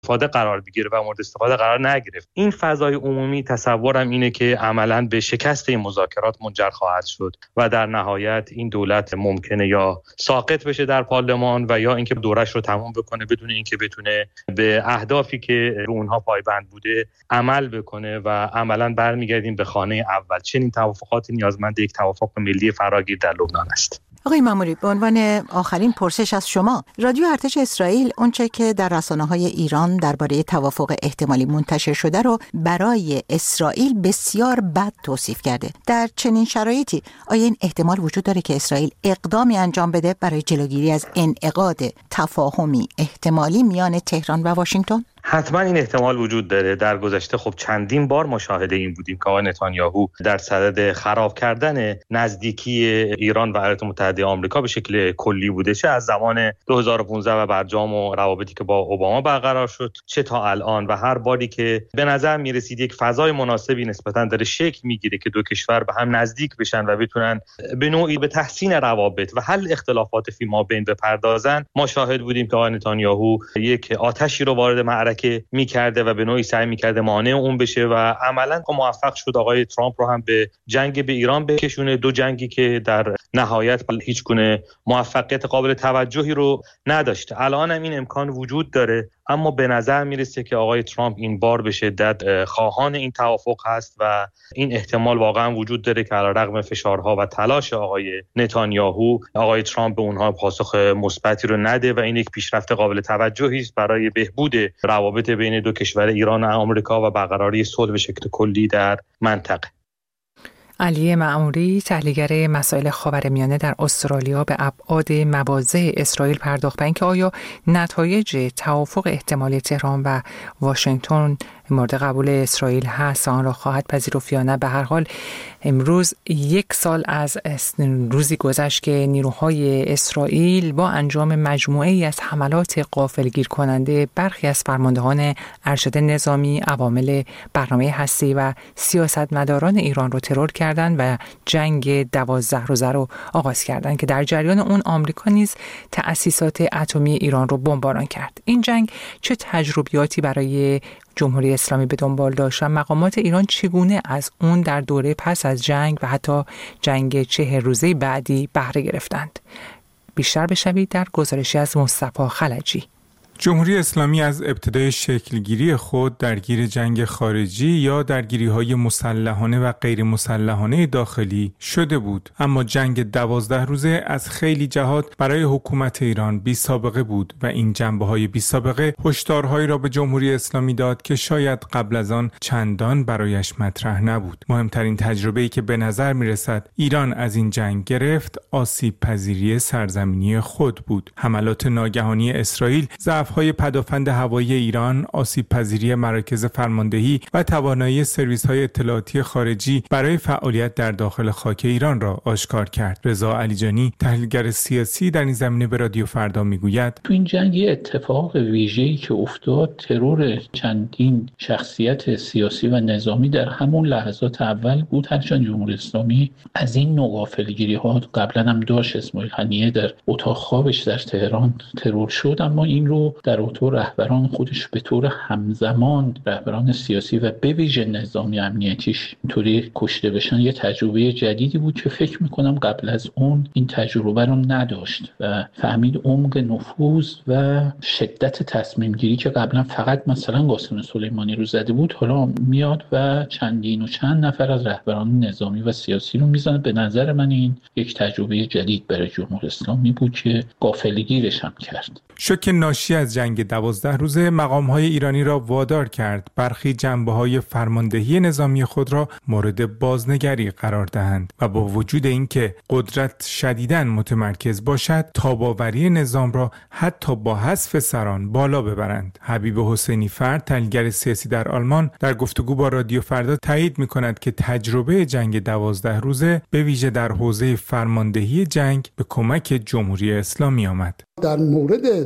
استفاده قرار بگیره و مورد استفاده قرار نگرفت. این فضای عمومی تصورم اینه که عملاً به شکست این مذاکرات منجر خواهد شد و در نهایت این دولت ممکنه یا ساقط بشه در پارلمان و یا اینکه دورش رو تمام بکنه بدون اینکه بتونه به اهدافی که رو اونها پایبند بوده عمل بکنه و عملاً برمیگردیم به خانه اول. چنین توافقاتی نیازمند یک توافق ملی فراگیر در لبنان است. آقای ماموری، به عنوان آخرین پرسش از شما، رادیو ارتش اسرائیل اونچه که در رسانه‌های ایران درباره توافق احتمالی منتشر شده رو برای اسرائیل بسیار بد توصیف کرده. در چنین شرایطی آیا این احتمال وجود داره که اسرائیل اقدامی انجام بده برای جلوگیری از انعقاد تفاهمی احتمالی میان تهران و واشنگتن؟ حتما این احتمال وجود داره. در گذشته خب چندین بار مشاهده این بودیم که آقای نتانیاهو در صدد خراب کردن نزدیکی ایران و ایالات متحده آمریکا به شکل کلی بوده، چه از زمان 2015 و برجام و روابطی که با اوباما برقرار شد، چه تا الان. و هر باری که به نظر میرسید یک فضای مناسبی نسبتاً داره شکل میگیره که دو کشور به هم نزدیک بشن و بتونن به نوعی به تحسین روابط و حل اختلافات فی ما بین بپردازن، ما شاهد بودیم که آقای نتانیاهو یک آتشی رو وارد که می‌کرده و به نوعی سعی می‌کرده مانع اون بشه و عملاً موفق شد آقای ترامپ رو هم به جنگ به ایران بکشونه، دو جنگی که در نهایت هیچ گونه موفقیت قابل توجهی رو نداشته. الان هم این امکان وجود داره، اما به نظر میرسه که آقای ترامپ این بار به شدت خواهان این توافق هست و این احتمال واقعا وجود داره که علیرغم فشارها و تلاش آقای نتانیاهو، آقای ترامپ به اونها پاسخ مثبتی رو نده و این یک پیشرفت قابل توجهی است برای بهبود روابط بین دو کشور ایران و آمریکا و برقراری صلح به شکل کلی در منطقه. علی معموری، تحلیلگر مسائل خاورمیانه در استرالیا، به ابعاد مواضع اسرائیل پرداخت به اینکه آیا نتایج توافق احتمالی تهران و واشنگتن مورد قبول اسرائیل هست، آن را خواهد پذیرفت یا نه. به هر حال امروز 1 سال از روزی گذشت که نیروهای اسرائیل با انجام مجموعه‌ای از حملات غافلگیر کننده برخی از فرماندهان ارشد نظامی، عوامل برنامه هسته‌ای و سیاستمداران ایران را ترور کردند و جنگ 12 روزه رو آغاز کردند که در جریان اون آمریکا نیز تأسیسات اتمی ایران رو بمباران کرد. این جنگ چه تجربیاتی برای جمهوری اسلامی به دنبال داشت و مقامات ایران چگونه از اون در دوره پس از جنگ و حتی جنگ 40 روزه بعدی بهره گرفتند؟ بیشتر بشنوید در گزارشی از مصطفی خلجی. جمهوری اسلامی از ابتدای شکلگیری خود درگیر جنگ خارجی یا درگیری‌های مسلحانه و غیر مسلحانه داخلی شده بود، اما جنگ 12 روزه از خیلی جهات برای حکومت ایران بی سابقه بود و این جنبه‌های بی سابقه هشدارهایی را به جمهوری اسلامی داد که شاید قبل از آن چندان برایش مطرح نبود. مهمترین تجربه‌ای که به نظر می‌رسد ایران از این جنگ گرفت، آسیب پذیری سرزمینی خود بود. حملات ناگهانی اسرائیل، های پدافند هوایی ایران، آسیب پذیری مراکز فرماندهی و توانایی سرویس‌های اطلاعاتی خارجی برای فعالیت در داخل خاک ایران را آشکار کرد. رضا علیجانی، تحلیلگر سیاسی در این زمینه، به رادیو فردا میگوید تو این جنگ اتفاق ویژه‌ای که افتاد، ترور چندین شخصیت سیاسی و نظامی در همون لحظات اول بود. هرچند جمهوری اسلامی از این نوع غافلگیری‌ها قبلا هم داشت، اسماعیل هنیه در اتاق خوابش در تهران ترور شد، اما این رو در اتو رهبران خودش به طور همزمان، رهبران سیاسی و به ویژه نظامی امنیتیش اینطوری کشته بشن، یه تجربه جدیدی بود که فکر میکنم قبل از اون این تجربه رو نداشت و فهمید عمق نفوذ و شدت تصمیم گیری که قبلا فقط مثلا قاسم سلیمانی رو زده بود، حالا میاد و چندین و چند نفر از رهبران نظامی و سیاسی رو میزنه. به نظر من این یک تجربه جدید برای جمهوری اسلامی بود که غافلگیرش هم کرد. شوک ناشی از جنگ 12 روزه مقام‌های ایرانی را وادار کرد برخی جنبه‌های فرماندهی نظامی خود را مورد بازنگری قرار دهند و با وجود اینکه قدرت شدیداً متمرکز باشد، تاب‌آوری نظام را حتی با حذف سران بالا ببرند. حبیب حسینی فرد، تحلیلگر سیاسی در آلمان، در گفتگو با رادیو فردا تایید می‌کند که تجربه جنگ 12 روزه به ویژه در حوزه فرماندهی جنگ به کمک جمهوری اسلامی آمد. در مورد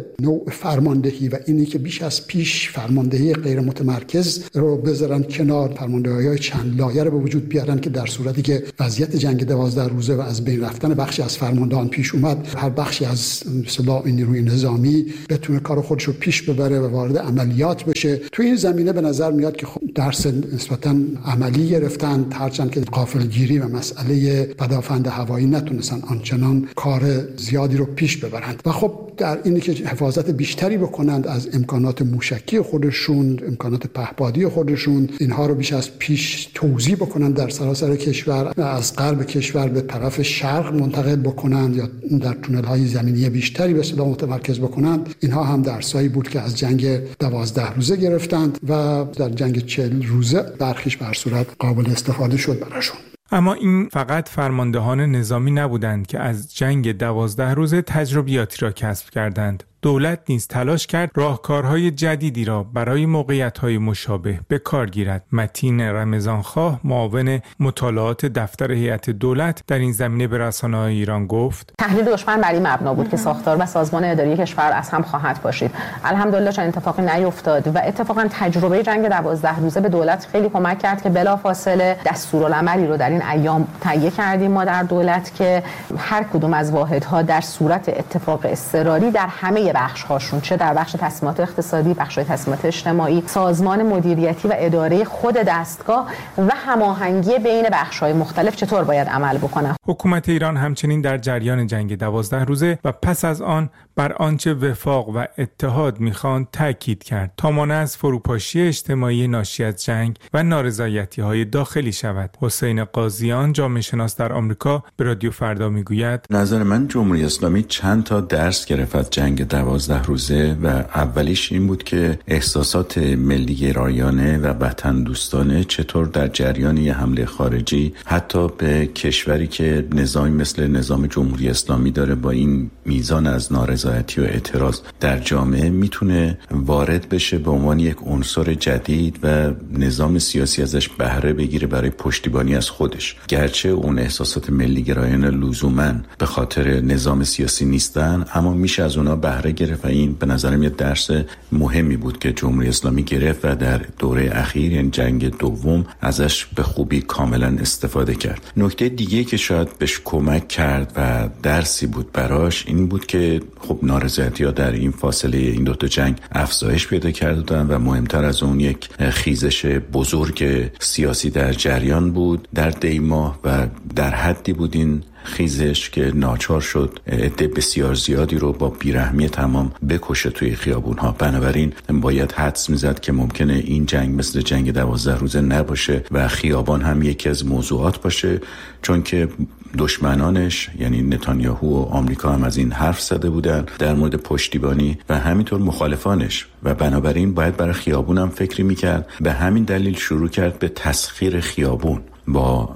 نوع فرماندهی و اینی که بیش از پیش فرماندهی غیر متمرکز رو بذارن کنار، فرماندهی‌های چند لایه رو به وجود بیارن که در صورتی که وضعیت جنگ 12 روزه و از بین رفتن بخشی از فرماندهان پیش اومد، هر بخشی از اصطلاح نیروی نظامی بتونه کار خودش رو پیش ببره و وارد عملیات بشه. تو این زمینه به نظر میاد که خب درس نسبتاً عملی گرفتن، هرچند که غافلگیری و مسئله پدافند هوایی نتونستن آنچنان کار زیادی رو پیش ببرند و خب در اینی که حفاظت بیشتری بکنند از امکانات موشکی خودشون، امکانات پهپادی خودشون، اینها رو بیش از پیش توزیع بکنند در سراسر کشور، از غرب کشور به طرف شرق منتقل بکنند یا در تونل‌های زمینی بیشتری به اصطلاح متمرکز بکنند. اینها هم درسایی بود که از جنگ 12 روزه گرفتند و در جنگ 40 روزه برخیش به هر صورت قابل استفاده شد براشون. اما این فقط فرماندهان نظامی نبودند که از جنگ 12 روزه تجربیاتی را کسب کردند. دولت نیز تلاش کرد راهکارهای جدیدی را برای موقعیت‌های مشابه به کار گیرد. متین رمضانخواه، معاون مطالعات دفتر هیئت دولت، در این زمینه به رسانه‌های ایران گفت: تحلیل دشمن بر این مبنا بود که ساختار و سازمان اداری کشور از هم خواهد پاشید. الحمدلله چنین اتفاقی نیفتاد و اتفاقا تجربه جنگ 12 روزه به دولت خیلی کمک کرد که بلافاصله دستورالعملی رو در این ایام تهیه کردیم ما در دولت که هر کدوم از واحدها در صورت اتفاق اضطراری در همه بخش‌هاشون، چه در بخش تصمیمات اقتصادی، بخش تصمیمات اجتماعی، سازمان مدیریتی و اداره خود دستگاه و هماهنگی بین بخش‌های مختلف چطور باید عمل بکنه. حکومت ایران همچنین در جریان جنگ 12 روزه و پس از آن بر آنچه وفاق و اتحاد می‌خواند تاکید کرد تا مانع از فروپاشی اجتماعی ناشی از جنگ و نارضایتی‌های داخلی شود. حسین قاضیان، جامعه شناس در آمریکا، به رادیو فردا میگوید: نظر من جمهوری اسلامی چند تا درس گرفت از جنگ 12 روزه و اولیش این بود که احساسات ملی‌گرایانه و وطن دوستانه چطور در جریان یه حمله خارجی حتی به کشوری که نظامی مثل نظام جمهوری اسلامی داره با این میزان از نارضایتی و اعتراض در جامعه میتونه وارد بشه به عنوان یک عنصر جدید و نظام سیاسی ازش بهره بگیره برای پشتیبانی از خودش. گرچه اون احساسات ملی‌گرایانه لزوماً به خاطر نظام سیاسی نیستن، اما میشه از اونا بهره گرفت و این به نظرم یه درس مهمی بود که جمهوری اسلامی گرفت و در دوره اخیر، یعنی جنگ دوم، ازش به خوبی کاملا استفاده کرد. نکته دیگه که شاید بهش کمک کرد و درسی بود براش این بود که خب نارضایتی‌ها در این فاصله این دوتا جنگ افزایش پیدا کردن و مهمتر از اون یک خیزش بزرگ سیاسی در جریان بود در دی ماه و در حدی بود این خیزش که ناچار شد عده بسیار زیادی رو با بیرحمی تمام بکشه توی خیابون‌ها. بنابراین باید حدس می‌زد که ممکنه این جنگ مثل جنگ 12 روزه نباشه و خیابان هم یکی از موضوعات باشه، چون که دشمنانش یعنی نتانیاهو و آمریکا هم از این حرف زده بودن در مورد پشتیبانی و همینطور مخالفانش و بنابراین باید برای خیابون هم فکری می‌کرد. به همین دلیل شروع کرد به تسخیر خیابون. با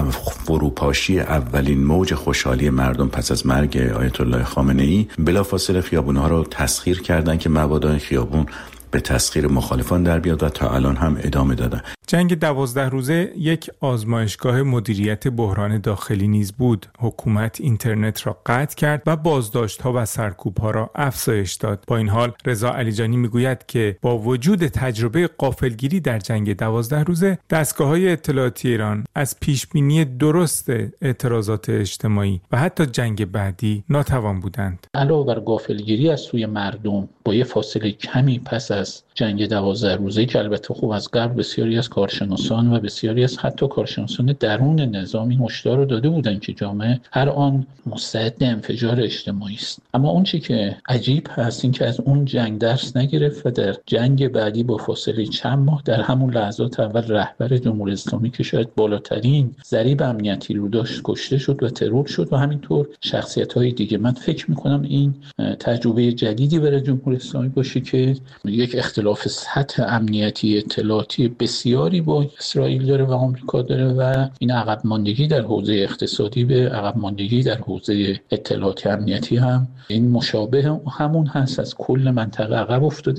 فروپاشی اولین موج خوشحالی مردم پس از مرگ آیت الله خامنه‌ای، بلافاصله خیابون‌ها رو تسخیر کردن که مبادا خیابون به تسخیر مخالفان در بیاد و تا الان هم ادامه دادن. جنگ 12 روزه یک آزمایشگاه مدیریت بحران داخلی نیز بود. حکومت اینترنت را قطع کرد و بازداشت‌ها و سرکوب‌ها را افزایش داد. با این حال رضا علیجانی میگوید که با وجود تجربه غافلگیری در جنگ 12 روزه، دستگاه‌های اطلاعاتی ایران از پیشبینی درست اعتراضات اجتماعی و حتی جنگ بعدی ناتوان بودند. علاوه بر غافلگیری از سوی مردم، با یه فاصله کمی پس از جنگ 12 روزه که البته خوب از قبل بسیاری از کارشناسان و بسیاری از حتی کارشناسان درون نظام این هشدار رو داده بودن که جامعه هر آن مستعد انفجار اجتماعی است. اما اون چی که عجیب هست این که از اون جنگ درس نگرفت و در جنگ بعدی با فاصله چند ماه در همون لحظات اول رهبر جمهوری اسلامی که شاید بالاترین ضریب امنیتی رو داشت کشته شد و ترور شد و همینطور شخصیت‌های دیگه. من فکر می‌کنم این تجربه جدیدی برای جمهوری اسلامی باشه که یک اختلاف سطح امنیتی اطلاعاتی بسیاری با اسرائیل داره و آمریکا داره و این عقب ماندگی در حوزه اقتصادی به عقب ماندگی در حوزه اطلاعاتی امنیتی هم این مشابه همون هست، از کل منطقه عقب افتاده.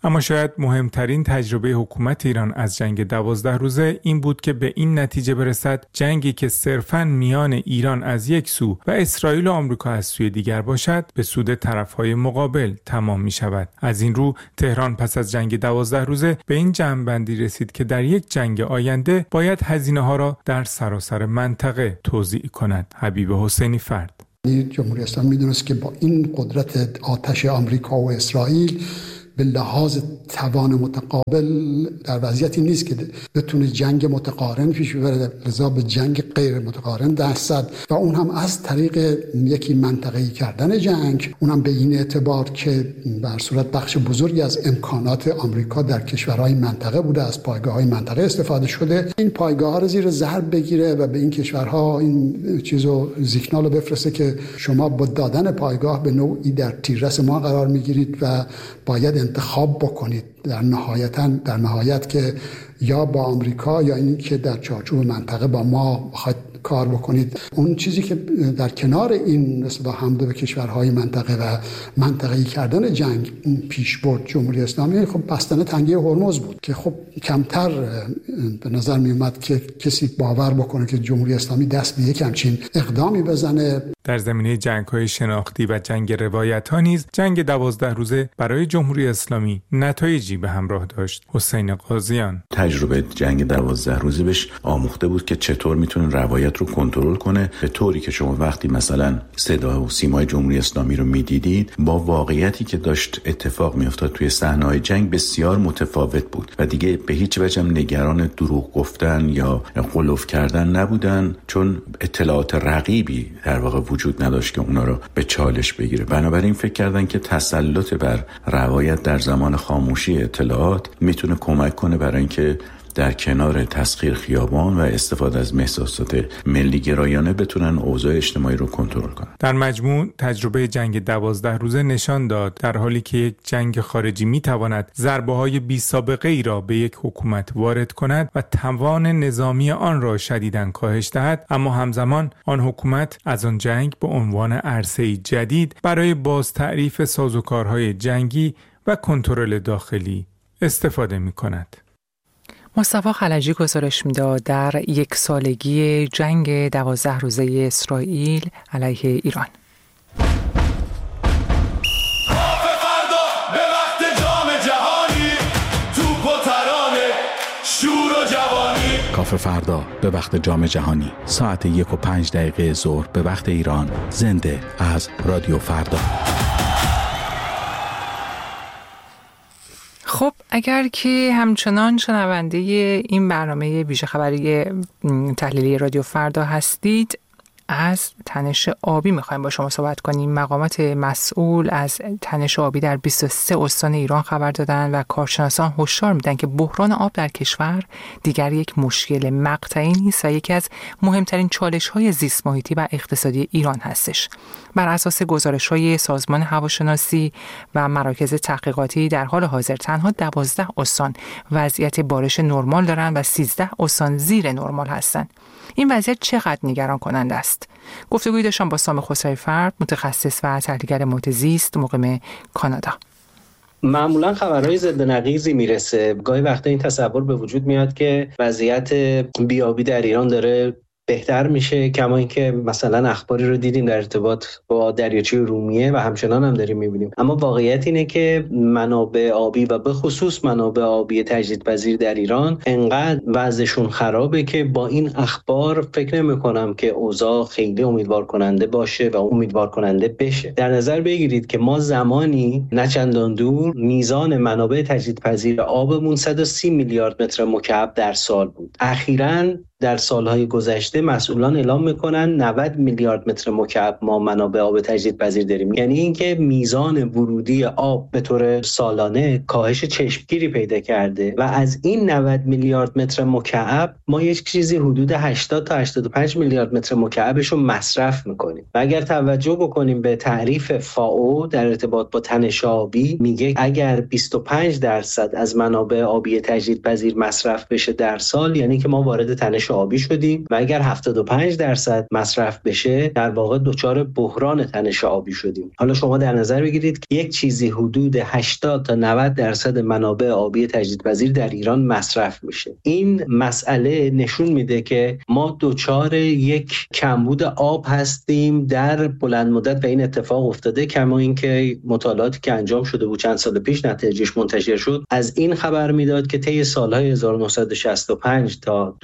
اما شاید مهمترین تجربه حکومت ایران از جنگ 12 روزه این بود که به این نتیجه برسد جنگی که صرفاً میان ایران از یک سو و اسرائیل و آمریکا از سوی دیگر باشد به سود طرفهای مقابل تمام می شود. از این رو تهران پس از جنگ 12 روزه به این جمع‌بندی رسید که در یک جنگ آینده باید هزینه‌ها را در سراسر منطقه توزیع کند. حبیب حسینی فرد. جمهوری اسلامی میدونست که با این قدرت آتش آمریکا و اسرائیل به لحاظ توان متقابل در وضعیتی نیست که بتونه جنگ متقارن پیش ببره، لذا به جنگ غیر متقارن دست زد و اون هم از طریق یکی منطقه‌ای کردن جنگ، اون هم به این اعتبار که بر صورت بخش بزرگی از امکانات آمریکا در کشورهای منطقه بوده، از پایگاه‌های منطقه استفاده شده، این پایگاه‌ها رو زیر ضرب بگیره و به این کشورها این چیزو سیگنالو بفرسته که شما با دادن پایگاه به نوعی در تیررس ما قرار میگیرید و باید انتخاب بکنید در نهایت که یا با آمریکا یا اینی که در چارچوب منطقه با ما بخواید کار بکنید. اون چیزی که در کنار این مثلا حمله به کشورهای منطقه و منطقه‌ای کردن جنگ پیش برد جمهوری اسلامی، خب بستن تنگه هرمز بود که خب کمتر به نظر می اومد که کسی باور بکنه که جمهوری اسلامی دست به یک همچین اقدامی بزنه. در زمینه جنگ‌های شناختی و جنگ روایت‌ها نیز جنگ 12 روزه برای جمهوری اسلامی نتایجی به همراه داشت. حسین قاضیان. تجربه جنگ 12 روزه بهش آموخته بود که چطور میتونه روایت رو کنترل کنه، به طوری که شما وقتی مثلا صدا و سیمای جمهوری اسلامی رو میدیدید با واقعیتی که داشت اتفاق میافتاد توی صحنه‌های جنگ بسیار متفاوت بود و دیگه به هیچ وجه نگران دروغ گفتن یا غلوف کردن نبودن، چون اطلاعات رقیبی در واقع وجود نداشت که اونا رو به چالش بگیره. بنابراین فکر کردن که تسلط بر روایت در زمان خاموشی اطلاعات میتونه کمک کنه برای اینکه در کنار تسخیر خیابان و استفاده از محساسات ملی گرایانه بتونن اوضاع اجتماعی رو کنترل کنن. در مجموع تجربه جنگ 12 روزه نشان داد در حالی که یک جنگ خارجی میتواند ضربه‌های بی سابقه ای را به یک حکومت وارد کند و توان نظامی آن را شدیداً کاهش دهد، اما همزمان آن حکومت از آن جنگ به عنوان عرصه‌ای جدید برای بازتعریف سازوکارهای جنگی و کنترل داخلی استفاده می‌کند. مصطفی خلجی گزارش میداد در یک سالگی جنگ 12 روزه اسرائیل علیه ایران. کاف فردا به وقت جام جهانی ساعت 1:05 ظهر به وقت ایران، زنده از رادیو فردا. خب اگر که همچنان شنونده این برنامه ویژه خبری تحلیلی رادیو فردا هستید، از تنش آبی میخوایم با شما صحبت کنیم. مقامات مسئول از تنش آبی در 23 استان ایران خبر دادن و کارشناسان هشدار میدن که بحران آب در کشور دیگر یک مشکل مقطعی نیست و یکی از مهمترین چالش‌های زیست محیطی و اقتصادی ایران هستش. بر اساس گزارش‌های سازمان هواشناسی و مراکز تحقیقاتی در حال حاضر تنها 12 استان وضعیت بارش نرمال دارند و 13 استان زیر نرمال هستند. این وضعیت چقدر نگران کننده است؟ گفتگویی داشتم با سام خسروی فرد، متخصص و تحلیلگر محیط زیست، مقیم کانادا. معمولا خبرهای ضد نقیضی میرسه. گاهی وقتا این تصور به وجود میاد که وضعیت بیابی در ایران داره بهتر میشه، کما اینکه مثلا اخباری رو دیدیم در ارتباط با دریاچه ارومیه و همچنان هم داریم میبینیم. اما واقعیت اینه که منابع آبی و به خصوص منابع آبی تجدیدپذیر در ایران انقدر وضعشون خرابه که با این اخبار فکر نمی‌کنم که اوضاع خیلی امیدوار کننده باشه و امیدوار کننده بشه. در نظر بگیرید که ما زمانی نه چندان دور میزان منابع تجدیدپذیر آبمون 130 میلیارد متر مکعب در سال بود. اخیراً در سالهای گذشته مسئولان اعلام میکنن 90 میلیارد متر مکعب ما منابع آب تجدیدپذیر داریم. یعنی اینکه میزان ورودی آب به طور سالانه کاهش چشمگیری پیدا کرده و از این 90 میلیارد متر مکعب ما یک چیزی حدود 80 تا 85 میلیارد متر مکعبش رو مصرف میکنیم. و اگر توجه بکنیم به تعریف فائو در ارتباط با تنش آبی، میگه اگر 25% از منابع آبی تجدیدپذیر مصرف بشه در سال، یعنی که ما وارد تنش آبی شدیم و اگر 75% مصرف بشه در واقع دچار بحران تنش آبی شدیم. حالا شما در نظر بگیرید که یک چیزی حدود 80 تا 90% منابع آبی تجدیدپذیر در ایران مصرف میشه. این مسئله نشون میده که ما دچار یک کمبود آب هستیم در بلند مدت و این اتفاق افتاده. کما اینکه مطالعاتی که انجام شده بود چند سال پیش نتایجش منتشر شد از این خبر میداد که طی سالهای 1965 تا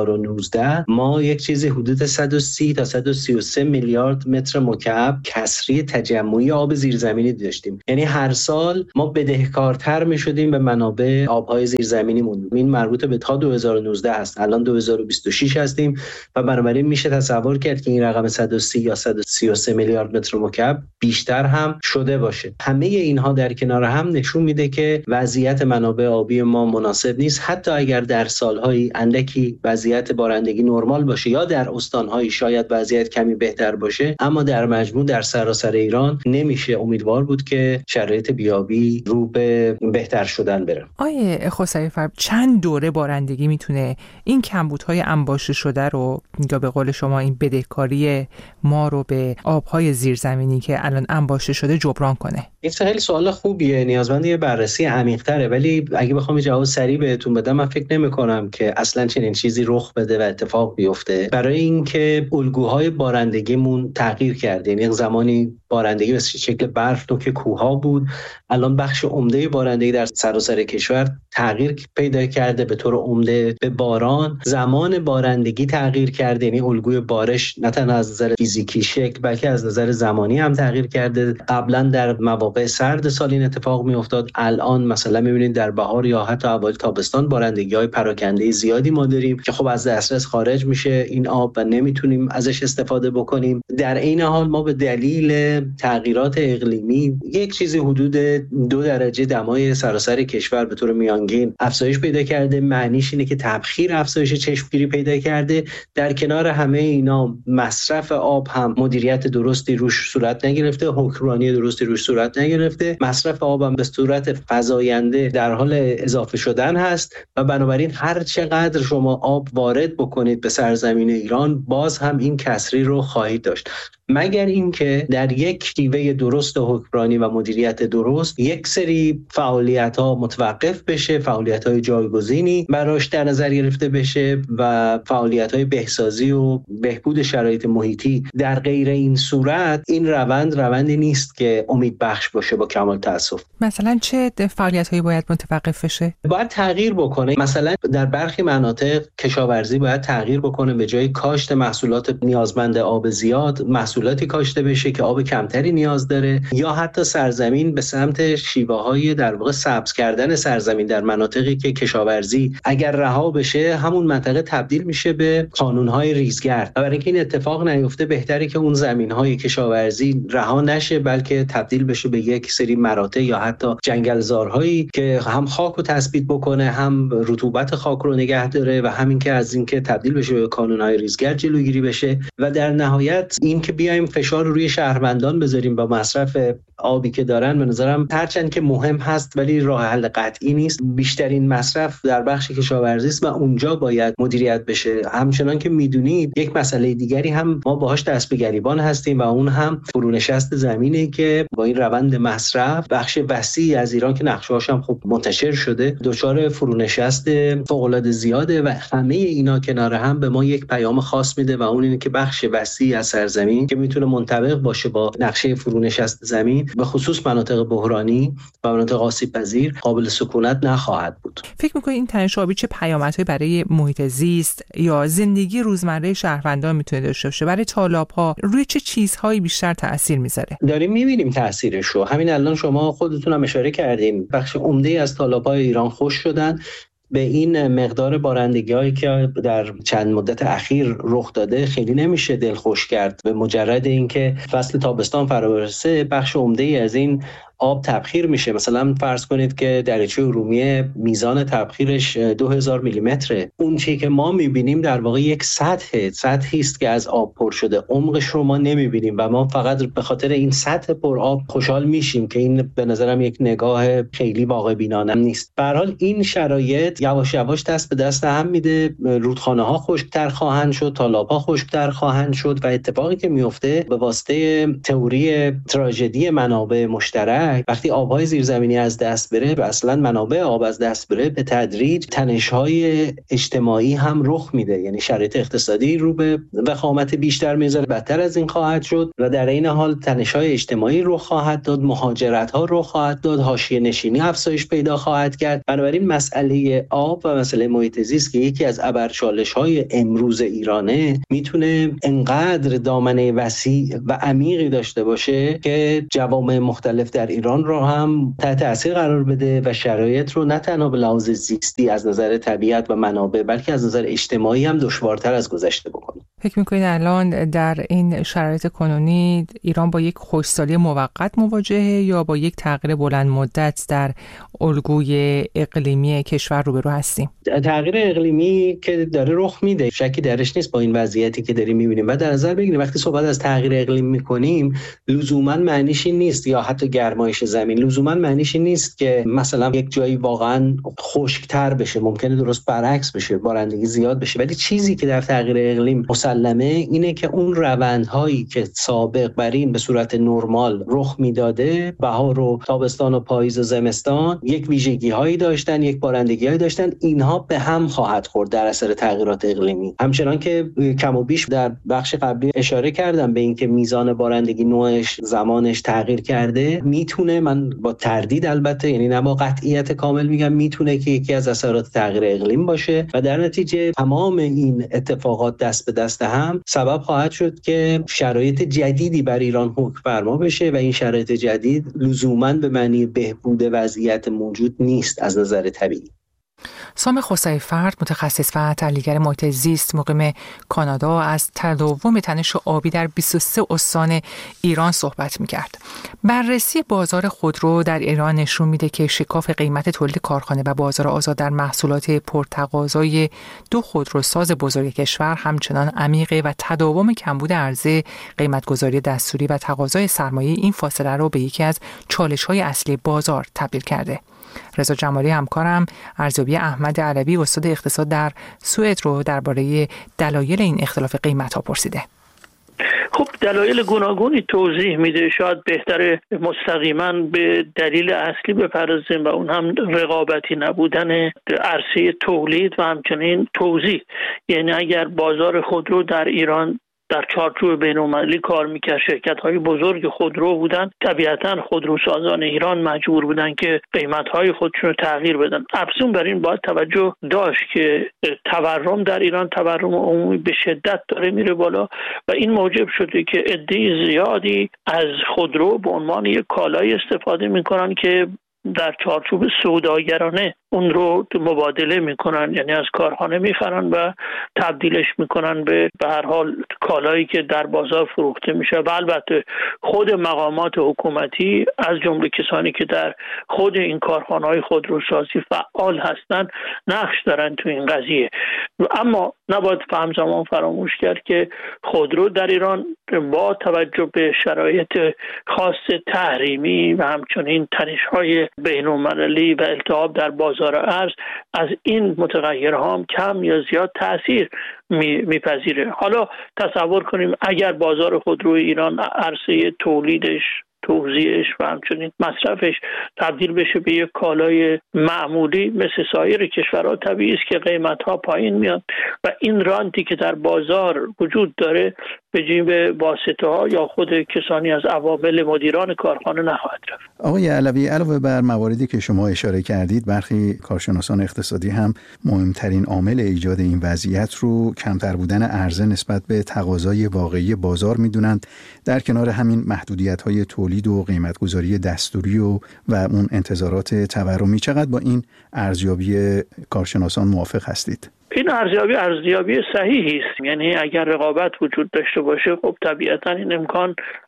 2019 ما یک چیزی حدود 130 تا 133 میلیارد متر مکعب کسری تجمعی آب زیرزمینی داشتیم. یعنی هر سال ما بدهکارتر میشدیم به منابع آبهای زیرزمینیمون. این مربوط به تا 2019 است. الان 2026 هستیم و بنابراین میشه تصور کرد که این رقم 130 یا 133 میلیارد متر مکعب بیشتر هم شده باشه. همه اینها در کنار هم نشون میده که وضعیت منابع آبی ما مناسب نیست. حتی اگر در سالهای اندکی وضعیت بارندگی نرمال باشه یا در استانهای شاید وضعیت کمی بهتر باشه، اما در مجموع در سراسر ایران نمیشه امیدوار بود که شرایط بیابی رو به بهتر شدن بره. آیه خسروی فر، چند دوره بارندگی میتونه این کمبودهای انباشته شده رو یا به قول شما این بدهکاری ما رو به آبهای زیرزمینی که الان انباشته شده جبران کنه؟ این خیلی سوال خوبیه، نیازمند یه بررسی عمیق‌تره، ولی اگه بخوام جواب سریع بهتون بدم من فکر نمی‌کنم که اصلا چنین چیزی رخ بده و اتفاق بیفته. برای اینکه الگوهای بارندگیمون تغییر کرده. یعنی زمانی بارندگی به شکل برف نوک کوه‌ها بود، الان بخش عمده بارندگی در سراسر کشور تغییر پیدا کرده به طور عمده به باران. زمان بارندگی تغییر کرده، یعنی الگوی بارش نه تنها از نظر فیزیکی شکل بلکه از نظر زمانی هم تغییر کرده. قبلا در مواقع سرد سال این اتفاق میافتاد، الان مثلا میبینید در بهار یا حتی اوایل تابستان بارندگی‌های پراکنده زیادی ما داریم که خب از دسترس خارج میشه این آب و نمیتونیم ازش استفاده بکنیم. در این حال ما به دلیل تغییرات اقلیمی یک چیزی حدود 2 درجه دمای سراسر کشور به طور میانگین افزایش پیدا کرده. معنیش اینه که تبخیر افزایش چشمگیری پیدا کرده. در کنار همه اینا مصرف آب هم مدیریت درستی روش صورت نگرفته، حکمرانی درستی روش صورت نگرفته. مصرف آب هم به صورت فزاینده در حال اضافه شدن هست و بنابراین هر چقدر شما آب وارد بکنید به سرزمین ایران باز هم این کسری رو خواهید داشت، مگر اینکه در یک شیوه درست حکمرانی و مدیریت درست یک سری فعالیت‌ها متوقف بشه، فعالیت‌های جایگزینی براش در نظر گرفته بشه و فعالیت‌های بهسازی و بهبود شرایط محیطی. در غیر این صورت این روندی نیست که امید بخش باشه. با کمال تأسف. مثلا چه فعالیت‌هایی باید متوقف بشه؟ باید تغییر بکنه. مثلا در برخی مناطق کشاورزی باید تغییر بکنه، به جای کاشت محصولات نیازمند آب زیاد محصولاتی کاشته بشه که آب کمتری نیاز داره، یا حتی سرزمین به سمت شیوه‌های در واقع سبز کردن سرزمین در مناطقی که کشاورزی اگر رها بشه همون منطقه تبدیل میشه به کانون‌های ریزگرد. برای اینکه این اتفاق نیفته بهتره که اون زمین‌های کشاورزی رها نشه بلکه تبدیل بشه به یک سری مراتع یا حتی جنگلزارهایی که هم خاک رو تثبیت بکنه، هم رطوبت خاک رو نگه داره و همین که از اینکه تبدیل بشه به کانون‌های ریزگرد جلوگیری بشه. و در نهایت این که بیایم فشار رو روی شهروندان بذاریم با مصرف آبی که دارن، به نظرم هرچند که مهم هست ولی راه حل قطعی نیست. بیشترین مصرف در بخش کشاورزی است و اونجا باید مدیریت بشه. همچنان که میدونید یک مسئله دیگری هم ما باهاش دست به گریبان هستیم و اون هم فرونشست زمینه که با این روند مصرف بخش وسیعی از ایران که نقشه‌هاش هم خب منتشر شده دچار فرونشست فوق‌العاده زیاده و همه اینا کنار هم به ما یک پیام خاص میده و اون اینه که بخش وسیعی از سرزمین که میتونه منطبق باشه با نقشه فرونشست زمین به خصوص مناطق بحرانی و مناطق آسیب‌پذیر قابل سکونت نخواهد بود. فکر می‌کنید این تنش آبی چه پیامدهایی برای محیط زیست یا زندگی روزمره شهروندان میتونه داشته باشه؟ برای تالاب‌ها روی چه چیزهایی بیشتر تأثیر میذاره؟ داریم می‌بینیم تأثیرش رو. همین الان شما خودتون هم اشاره کردین بخش عمده از تالاب‌های ایران خشک شدن. به این مقدار بارندگی‌هایی که در چند مدت اخیر رخ داده خیلی نمیشه دلخوش کرد. به مجرد اینکه فصل تابستان فرا برسه بخش عمده‌ای از این آب تبخیر میشه. مثلا فرض کنید که دریاچه ارومیه میزان تبخیرش 2000 میلیمتره. اون چیزی که ما میبینیم در واقع یک سطحی است که از آب پر شده، عمقش رو ما نمیبینیم و ما فقط به خاطر این سطح پر آب خوشحال میشیم که این به نظرم یک نگاه خیلی واقع بینانه نیست. به هر حال این شرایط یواش یواش دست به دست هم میده، رودخانه‌ها خشک‌تر خواهند شد، تالاب‌ها خشک‌تر خواهند شد و اتفاقی که میفته به واسطه تئوری تراژدی منابع مشترک، وقتی آب‌های زیرزمینی از دست بره و اصلا منابع آب از دست بره، به تدریج تنش‌های اجتماعی هم رخ میده. یعنی شرایط اقتصادی رو به وخامت بیشتر میذاره، بدتر از این خواهد شد و در این حال تنش‌های اجتماعی رخ خواهد داد، مهاجرت‌ها رخ خواهد داد، حاشیه نشینی افزایش پیدا خواهد کرد. بنابراین مسئله آب و مسئله محیط زیست که یکی از ابرچالش‌های امروز ایرانه، میتونه انقدر دامنه وسیع و عمیقی داشته باشه که جوامع مختلف در ایران رو هم تحت تاثیر قرار بده و شرایط رو نه تنها به لحاظ زیستی از نظر طبیعت و منابع، بلکه از نظر اجتماعی هم دشوارتر از گذشته بکنه. فکر می‌کنید الان در این شرایط کنونی ایران با یک خشکسالی موقت مواجهه یا با یک تغییر بلند مدت در الگوی اقلیمی کشور روبرو هستیم؟ تغییر اقلیمی که داره رخ میده، شکی درش نیست با این وضعیتی که داریم می‌بینیم. و در نظر بگیریم وقتی صحبت از تغییر اقلیم می‌کنیم، لزوماً معنیش این نیست، یا حتی گرمایش زمین، لزوماً معنیش این نیست که مثلا یک جایی واقعاً خشک‌تر بشه. ممکنه درست برعکس بشه، بارندگی زیاد بشه. ولی چیزی که در تغییر اقلیم مسلمه اینه که اون روندهایی که سابق بر این به صورت نرمال رخ میداده، بهار و تابستان و پاییز و زمستان یک ویژگی‌هایی داشتن، یک بارندگی‌هایی داشتن، اینها به هم خواهد خورد در اثر تغییرات اقلیمی. همچنان که کم و بیش در بخش قبلی اشاره کردم به اینکه میزان بارندگی، نوعش، زمانش تغییر کرده، میتونه، من با تردید البته، یعنی نه با قطعیت کامل میگم، میتونه که یکی از اثرات تغییر اقلیم باشه و در نتیجه تمام این اتفاقات دست به دست هم سبب خواهد شد که شرایط جدیدی بر ایران حکم فرما بشه و این شرایط جدید لزوماً به معنی بهبود وضعیت موجود نیست از نظر طبیعی. سام خسروی‌فرد، متخصص و تحلیلگر محیط زیست مقیم کانادا، از تداوم تنش آبی در 23 استان ایران صحبت می‌کرد. بررسی بازار خودرو در ایران نشون میده که شکاف قیمت تولید کارخانه و بازار آزاد در محصولات پرتقاضای دو خودروساز بزرگ کشور همچنان عمیقه و تداوم کمبود عرضه، قیمت‌گذاری دستوری و تقاضای سرمایه این فاصله رو به یکی از چالش‌های اصلی بازار تبدیل کرده. رضا جمالی همکارم ارزیابی احمد علوی، استاد اقتصاد در سوئد، رو درباره دلایل این اختلاف قیمت‌ها پرسیده. خب دلایل گوناگونی توضیح میده. شاید بهتره مستقیما به دلیل اصلی بپردازیم و اون هم رقابتی نبودن عرصه تولید و همچنین توزیع. یعنی اگر بازار خودرو در ایران در چارچوب بین‌المللی کار میکرد، شرکت‌های بزرگ خودرو بودن، طبیعتاً خودروسازان ایران مجبور بودن که قیمت‌های خودشون رو تغییر بدن. افزون بر این باید توجه داشت که تورم در ایران، تورم عمومی به شدت داره میره بالا و این موجب شده که عده زیادی از خودرو به عنوان یک کالای استفاده میکنن که در چارچوب سوداگرانه اون رو مبادله میکنن، یعنی از کارخانه میخرن و تبدیلش میکنن به هر حال کالایی که در بازار فروخته میشه. و البته خود مقامات حکومتی از جمله کسانی که در خود این کارخانه‌های خودروسازی فعال هستن نقش دارن تو این قضیه. اما نباید همزمان فراموش کرد که خودرو در ایران با توجه به شرایط خاص تحریمی و همچنین تنش‌های بین‌المللی و التهاب در بازار ارز از این متغیرها هم کم یا زیاد تأثیر میپذیره. حالا تصور کنیم اگر بازار خودروی ایران عرصه تولیدش، توزیعش و همچنین مصرفش تبدیل بشه به یک کالای معمولی مثل سایر کشورها، طبیعی است که قیمت‌ها پایین میاد و این رانتی که در بازار وجود داره به جیب واسطه‌ها یا خود کسانی از عوامل مدیران کارخانه نخواهد رفت. آقای علوی، علاوه بر مواردی که شما اشاره کردید، برخی کارشناسان اقتصادی هم مهمترین عامل ایجاد این وضعیت رو کمتر بودن عرضه نسبت به تقاضای واقعی بازار میدونند. در کنار همین محدودیت‌های تولید و قیمت‌گذاری دستوری و اون انتظارات تورمی، چقدر با این ارزیابی کارشناسان موافق هستید؟ این ارزیابی صحیحی است. یعنی اگر رقابت وجود داشته باشه، خب طبیعتا این امکان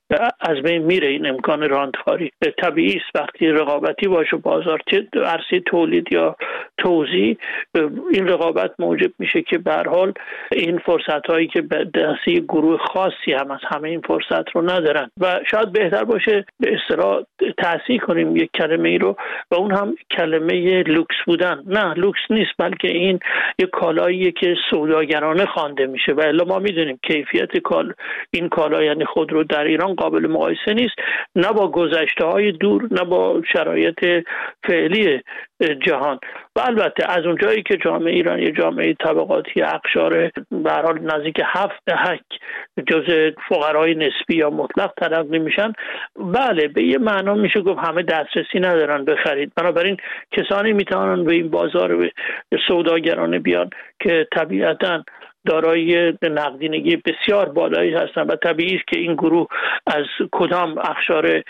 از بین میره این امکان راندخاری. طبیعی است وقتی رقابتی باشه بازار، چه عرصه تولید یا توزیع، این رقابت موجب میشه که به هر حال این فرصت هایی که به دست گروه خاصی هم از همه این فرصت رو ندارن و شاید بهتر باشه به اصطلاح تأسیس کنیم یک کلمه ای رو و اون هم کلمه لوکس بودن. نه، لوکس نیست، بلکه این یک کالاییه که سوداگرانه خوانده میشه و الا ما میدونیم کیفیت این کالا یعنی خودرو در ایران قابل مقایسه نیست، نه با گذشته‌های دور نه با شرایط فعلی جهان. و البته از اونجایی که جامعه ایران یه جامعه طبقاتی اقشار به هر حال نزدیک 7 دهک جزء فقرای نسبی یا مطلق تلقی میشن، بله به یه معنا میشه گفت همه دسترسی ندارن به خرید. بنابراین کسانی میتونن به این بازار سوداگرانه بیان که طبیعتاً دارای نقدینگی بسیار بالایی هستند و طبیعی است که این گروه از کدام اقشار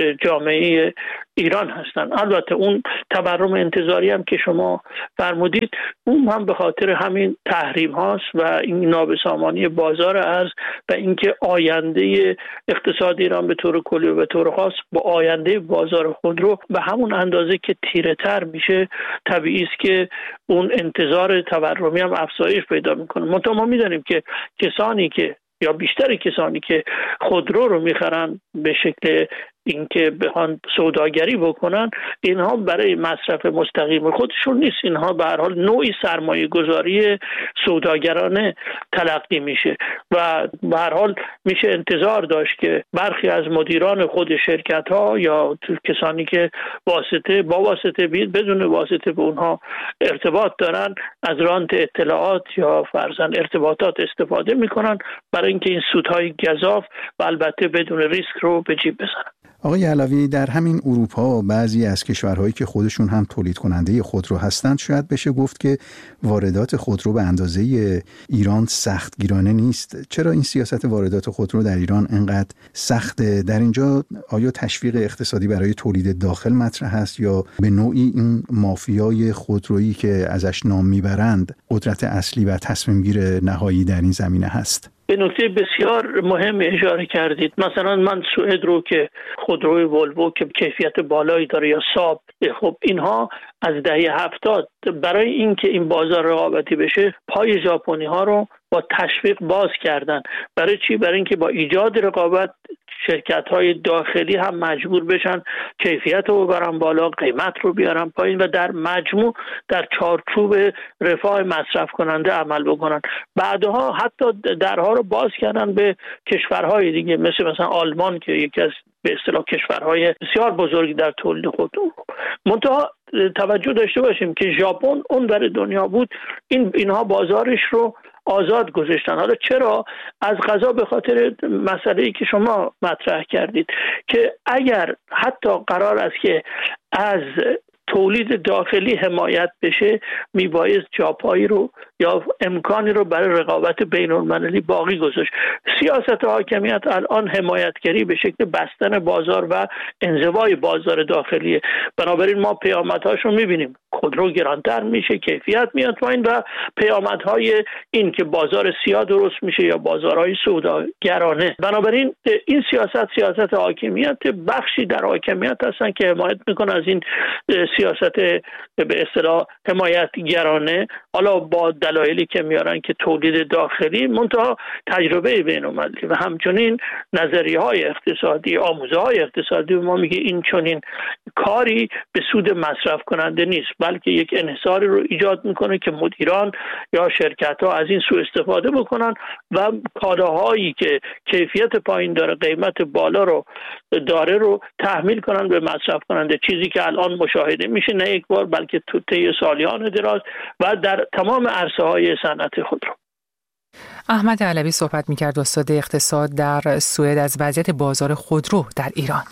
جامعه ایران هستند. البته اون تورم انتظاری هم که شما فرمودید اون هم به خاطر همین تحریم هاست و این نابسامانی بازار ارز و اینکه آینده اقتصاد ایران به طور کلی و به طور خاص با آینده بازار خودرو به همون اندازه که تیره تر میشه، طبیعی است که اون انتظار تورمی هم افزایش پیدا میکنه. ما میدونیم که کسانی که یا بیشتر کسانی که خودرو رو میخرن به شکل اینکه بخوان سوداگری بکنن، اینها برای مصرف مستقیم خودشون نیست، اینها به هر حال نوعی سرمایه گذاری سوداگرانه تلقی میشه و به هر حال میشه انتظار داشت که برخی از مدیران خود شرکت ها یا کسانی که با واسطه بدون واسطه به اونها ارتباط دارن از رانت اطلاعات یا فرضاً ارتباطات استفاده میکنن برای اینکه این سودهای گزاف و البته بدون ریسک رو به جیب بزنن. آقای علوی، در همین اروپا بعضی از کشورهایی که خودشون هم تولید کننده خودرو هستند شاید بشه گفت که واردات خودرو به اندازه ایران سختگیرانه نیست. چرا این سیاست واردات خودرو در ایران انقدر سخته؟ در اینجا آیا تشویق اقتصادی برای تولید داخل مطرح است یا به نوعی این مافیای خودرویی که ازش نام میبرند قدرت اصلی و تصمیم گیر نهایی در این زمینه هست؟ به نکته بسیار مهم اشاره کردید. مثلا من سوئد رو که خودروی ولوو که کیفیت بالایی داره یا ساب، خب اینها از دهه 70 برای اینکه این بازار رقابتی بشه پای ژاپنی ها رو با تشویق باز کردن. برای چی؟ برای اینکه با ایجاد رقابت شرکت‌های داخلی هم مجبور بشن کیفیت رو ببرن بالا، قیمت رو بیارن پایین و در مجموع در چارچوب رفاه مصرف کننده عمل بکنن. بعدها حتی درها رو باز کردن به کشورهای دیگه مثلا آلمان که یکی از به اصطلاح کشورهای بسیار بزرگی در تولید خودرو. منتها توجه داشته باشیم که ژاپن اون در دنیا بود، اینها بازارش رو آزاد گذاشتن. حالا چرا؟ از قضا به خاطر مسئله‌ای که شما مطرح کردید که اگر حتی قرار است که از تولید داخلی حمایت بشه میبایست جاپایی رو یا امکانی رو برای رقابت بین‌المللی باقی گذاشت. سیاست حاکمیت الان حمایتگری به شکل بستن بازار و انزوای بازار داخلیه. بنابراین ما پیامدهاش رو میبینیم، خودرو گرانتر میشه، کیفیت میاد پایین و پیامدهای این که بازار سیاه درست میشه یا بازارهای سوداگرانه. بنابراین این سیاست حاکمیت، بخشی در حاکمیت هستن که حمایت میکنه از این سیاست به اصطلاح حمایتگرانه، حالا با دلایلی که میارن که تولید داخلی، منتها تجربه بین‌المللی و همچنین نظریه‌های اقتصادی، آموزه‌های اقتصادی ما میگه این چنین کاری به سود مصرف کننده نیست، بلکه یک انحصاری رو ایجاد میکنه که مدیران یا شرکت‌ها از این سوء استفاده بکنن و کالاهایی که کیفیت پایین داره، قیمت بالا رو داره رو تحمیل کنن به مصرف کننده، چیزی که الان مشاهده میشه نه یک بار بلکه طی سالیان دراز و در تمام عرصه‌های صنعت خودرو. احمد علوی صحبت می‌کرد، استاد اقتصاد در سوئد، از وضعیت بازار خودرو در ایران.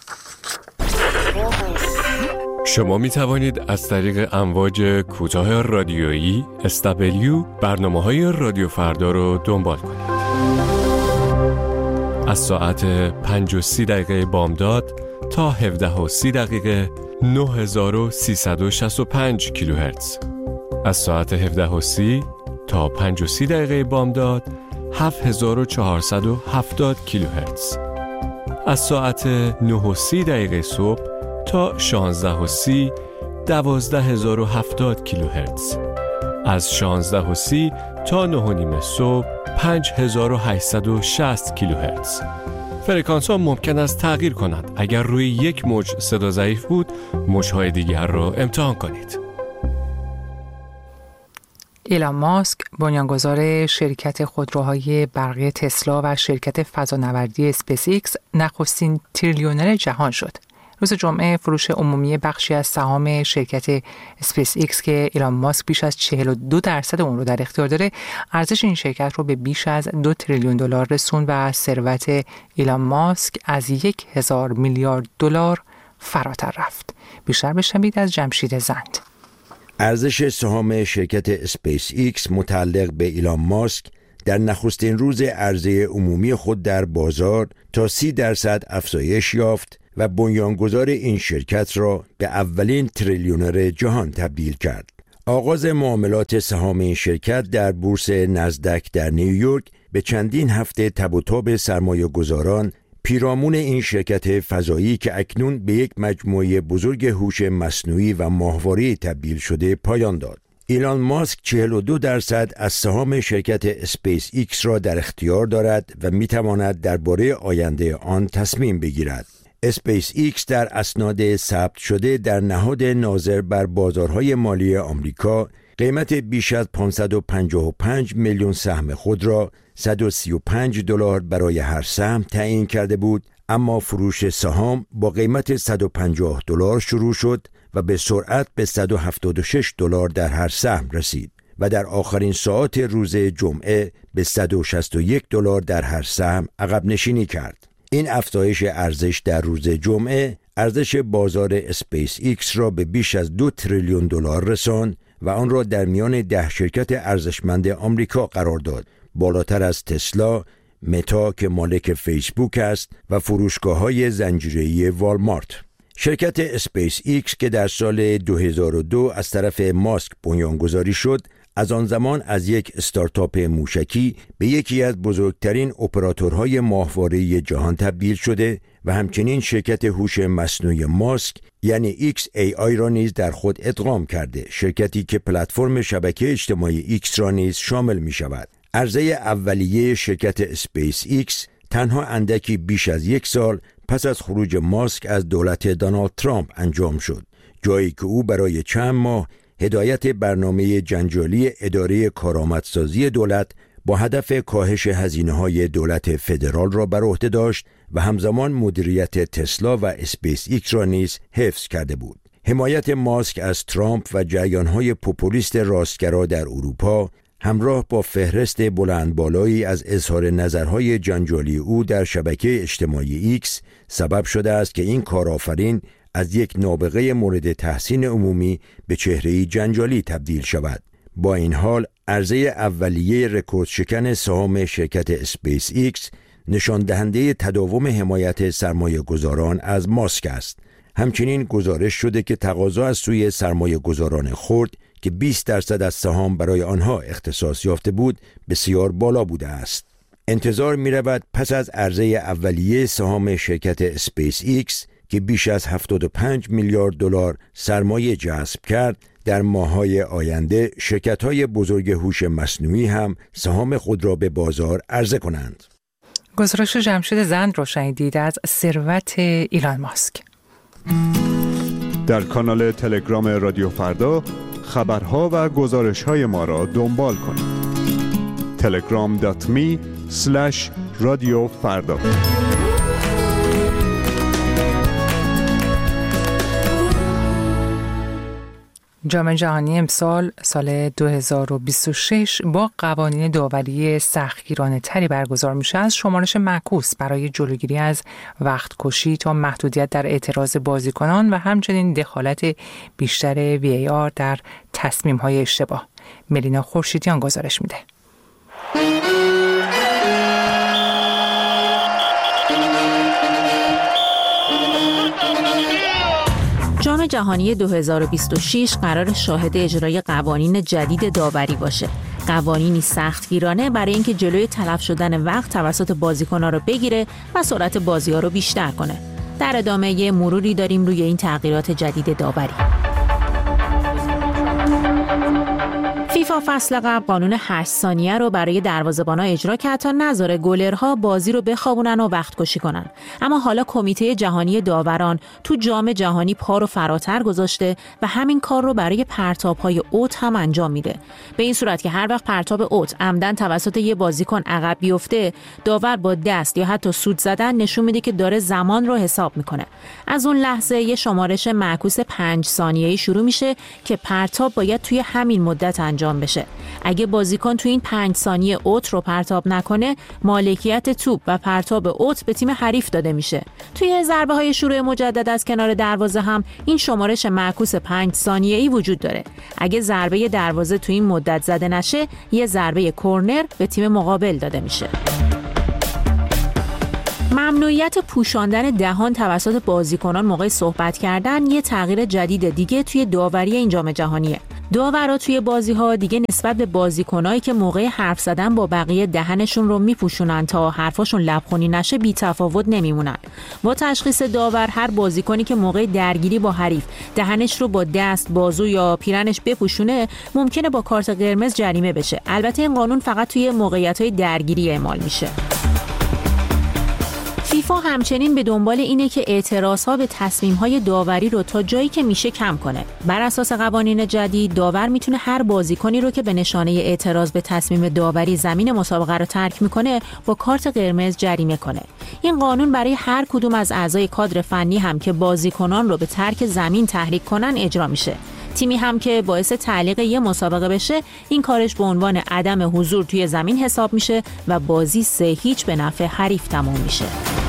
شما می توانید از طریق امواج کوتاه رادیویی SW برنامه‌های رادیو فردا رو دنبال کنید. از ساعت 5:30 بامداد تا 17:30 9365 کیلوهرتز. از ساعت 17:30 تا 5:30 بامداد 7470 کیلوهرتز. از ساعت 9:30 صبح تا 16:30 12070 کیلوهرتز. از 16:30 تا 9:30 صبح 5860 کیلوهرتز. فرکانس ها ممکن است تغییر کنند. اگر روی یک موج صدا ضعیف بود، موج‌های دیگر را امتحان کنید. ایلان ماسک، بنیانگذار شرکت خودروهای برقی تسلا و شرکت فضانوردی اسپیس ایکس، نخستین تریلیونر جهان شد. روز جمعه فروش عمومی بخشی از سهام شرکت اسپیس ایکس که ایلان ماسک بیش از 42% اون رو در اختیار داره، ارزش این شرکت رو به بیش از 2 تریلیون دلار رسوند و ثروت ایلان ماسک از 1000 میلیارد دلار فراتر رفت. بیشتر بشنوید از جمشید زند. ارزش سهام شرکت اسپیس ایکس متعلق به ایلان ماسک در نخستین روز عرضه عمومی خود در بازار تا 30% افزایش یافت و بنیانگذار این شرکت را به اولین تریلیونر جهان تبدیل کرد. آغاز معاملات سهام این شرکت در بورس نزدک در نیویورک به چندین هفته تب و تاب سرمایه‌گذاران پیرامون این شرکت فضایی که اکنون به یک مجموعه بزرگ هوش مصنوعی و ماهواره‌ای تبدیل شده پایان داد. ایلان ماسک 42% از سهام شرکت اسپیس ایکس را در اختیار دارد و می‌تواند درباره آینده آن تصمیم بگیرد. اسپیس ایکس در اسناد ثبت شده در نهاد ناظر بر بازارهای مالی آمریکا قیمت بیش از 555 میلیون سهم خود را $135 برای هر سهم تعیین کرده بود، اما فروش سهام با قیمت $150 شروع شد و به سرعت به $176 در هر سهم رسید و در آخرین ساعات روز جمعه به $161 در هر سهم عقب نشینی کرد. این افزایش ارزش در روز جمعه ارزش بازار اسپیس ایکس را به بیش از 2 تریلیون دلار رساند و آن را در میان 10 شرکت ارزشمند آمریکا قرار داد، بالاتر از تسلا، متا که مالک فیسبوک است و فروشگاه‌های زنجیره‌ای والمارت. شرکت اسپیس ایکس که در سال 2002 از طرف ماسک بنیانگذاری شد، از آن زمان از یک استارتاپ موشکی به یکی از بزرگترین اپراتورهای ماهواره‌ای جهان تبدیل شده و همچنین شرکت هوش مصنوعی ماسک یعنی XAI را نیز در خود ادغام کرده، شرکتی که پلتفرم شبکه اجتماعی ایکس را نیز شامل می شود. عرضه اولیه شرکت اسپیس ایکس تنها اندکی بیش از 1 سال پس از خروج ماسک از دولت دونالد ترامپ انجام شد، جایی که او برای چند ماه هدایت برنامه جنجالی اداره کارآمدسازی دولت با هدف کاهش هزینه‌های دولت فدرال را بر عهده داشت و همزمان مدیریت تسلا و اسپیس ایکس را نیز حفظ کرده بود. حمایت ماسک از ترامپ و جریان‌های پوپولیست راستگرا در اروپا همراه با فهرست بلند بالایی از اظهار نظرهای جنجالی او در شبکه اجتماعی ایکس سبب شده است که این کارآفرین از یک نابغه مورد تحسین عمومی به چهره‌ای جنجالی تبدیل شود. با این حال عرضه اولیه رکورد شکن سهام شرکت اسپیس ایکس نشان دهنده تداوم حمایت سرمایه گذاران از ماسک است. همچنین گزارش شده که تقاضا از سوی سرمایه گذاران خرد که 20% از سهام برای آنها اختصاص یافته بود بسیار بالا بوده است. انتظار می رود پس از عرضه اولیه سهام شرکت اسپیس ایکس که بیش از 75 میلیارد دلار سرمایه جذب کرد، در ماه‌های آینده شرکت‌های بزرگ هوش مصنوعی هم سهام خود را به بازار عرضه کنند. گزارش جمشید زند را شنیدید از ثروت ایلان ماسک. در کانال تلگرام رادیو فردا خبرها و گزارش‌های ما را دنبال کنید. telegram.me/رادیو فردا. جام جهانی امسال سال 2026 با قوانین داوری سختگیرانه تری برگزار میشه. از شمارش معکوس برای جلوگیری از وقت کشی تا محدودیت در اعتراض بازیکنان و همچنین دخالت بیشتر VAR در تصمیم‌های اشتباه. ملینا خورشیدیان گزارش میده. جام جهانی 2026 قرار شاهد اجرای قوانین جدید داوری باشه. قوانینی سختگیرانه برای اینکه جلوی تلف شدن وقت توسط بازیکن‌ها رو بگیره و سرعت بازی‌ها رو بیشتر کنه. در ادامه یه مروری داریم روی این تغییرات جدید داوری. فیفا فصل قبل قانون 8 ثانیه رو برای دروازه‌بان‌ها اجرا کرد تا نذاره گلرها بازی رو بخوابونن و وقت کشی کنن. اما حالا کمیته جهانی داوران تو جام جهانی پا رو فراتر گذاشته و همین کار رو برای پرتاب‌های اوت هم انجام میده. به این صورت که هر وقت پرتاب اوت عمدن توسط یه بازیکن عقب بیفته، داور با دست یا حتی سوت زدن نشون میده که داره زمان رو حساب میکنه. از اون لحظه یه شمارش معکوس 5 ثانیه‌ای شروع میشه که پرتاب باید توی همین مدت انجام بشه. اگه بازیکن تو این 5 ثانیه اوت رو پرتاب نکنه، مالکیت توپ و پرتاب اوت به تیم حریف داده میشه. توی ضربه‌های شروع مجدد از کنار دروازه هم این شمارش معکوس 5 ثانیه‌ای وجود داره. اگه ضربه دروازه تو این مدت زده نشه، یه ضربه کرنر به تیم مقابل داده میشه. ممنوعیت پوشاندن دهان توسط بازیکنان موقع صحبت کردن یه تغییر جدید دیگه توی داوری این جام جهانیه. داورا توی بازی‌ها دیگه نسبت به بازیکنایی که موقع حرف زدن با بقیه دهنشون رو میپوشونن تا حرفاشون لبخونی نشه بی‌تفاوت نمیمونن. با تشخیص داور هر بازیکنی که موقع درگیری با حریف دهنش رو با دست، بازو یا پیرنش بپوشونه ممکنه با کارت قرمز جریمه بشه. البته این قانون فقط توی موقعیت‌های درگیری اعمال میشه. فیفا همچنین به دنبال اینه که اعتراضها به تصمیم‌های داوری رو تا جایی که میشه کم کنه. بر اساس قوانین جدید، داور میتونه هر بازیکنی رو که به نشانه اعتراض به تصمیم داوری زمین مسابقه رو ترک میکنه با کارت قرمز جریمه کنه. این قانون برای هر کدوم از اعضای کادر فنی هم که بازیکنان رو به ترک زمین تحریک کنن اجرا میشه. تیمی هم که باعث تعلیق یه مسابقه بشه، این کارش به عنوان عدم حضور توی زمین حساب میشه و بازی 3-0 به نفع حریف تموم میشه.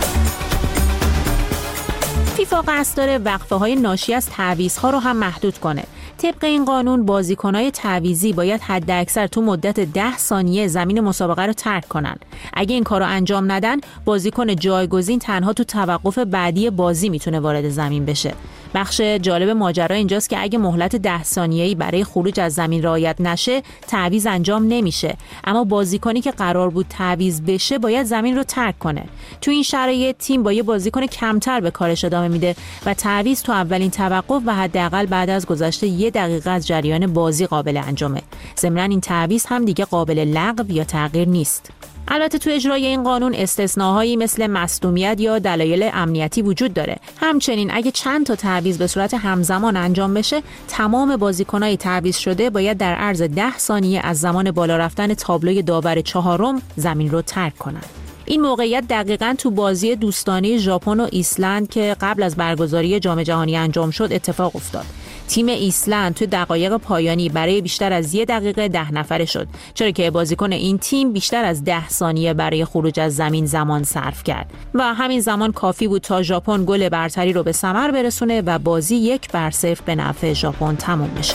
فیفا قصد داره وقفه‌های ناشی از تعویض‌ها رو هم محدود کنه. طبق این قانون بازیکن‌های تعویضی باید حداکثر تو مدت 10 ثانیه زمین مسابقه رو ترک کنن. اگه این کارو انجام ندن، بازیکن جایگزین تنها تو توقف بعدی بازی میتونه وارد زمین بشه. بخش جالب ماجرا اینجاست که اگه مهلت 10 ثانیه‌ای برای خروج از زمین رعایت نشه، تعویض انجام نمیشه. اما بازیکنی که قرار بود تعویض بشه باید زمین رو ترک کنه. تو این شرایط تیم با یه بازیکن کمتر به کارش ادامه میده و تعویض تو اولین توقف و حداقل بعد از گذشت 1 دقیقه از جریان بازی قابل انجامه. ضمناً این تعویض هم دیگه قابل لغو یا تغییر نیست. البته تو اجرای این قانون استثناهایی مثل مصدومیت یا دلایل امنیتی وجود داره. همچنین اگه چند تا تعویض به صورت همزمان انجام بشه، تمام بازیکنای تعویض شده باید در عرض 10 ثانیه از زمان بالا رفتن تابلوی داور 4م زمین رو ترک کنن. این موقعیت دقیقاً تو بازی دوستانه ژاپن و ایسلند که قبل از برگزاری جام جهانی انجام شد اتفاق افتاد. تیم ایسلند تو دقایق پایانی برای بیشتر از 1 دقیقه 10 نفره شد، چرا که بازیکن این تیم بیشتر از 10 ثانیه برای خروج از زمین زمان صرف کرد و همین زمان کافی بود تا ژاپن گل برتری رو به ثمر برسونه و بازی 1-0 به نفع ژاپن تموم بشه.